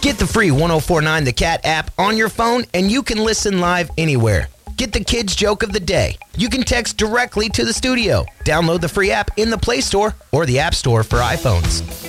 Get the free 1049 The Cat app on your phone and you can listen live anywhere. Get the kids' joke of the day. You can text directly to the studio. Download the free app in the Play Store or the App Store for iPhones.